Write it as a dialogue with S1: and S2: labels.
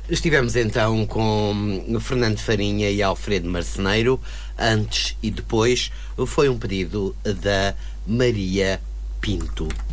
S1: Estivemos então com Fernando Farinha e Alfredo Marceneiro. Antes e depois foi um pedido da Maria Pinto.